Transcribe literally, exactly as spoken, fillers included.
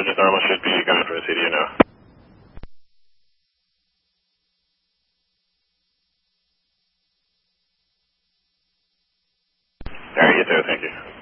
Bridges Normal should be going for the C D U now. Alright, you too, thank you.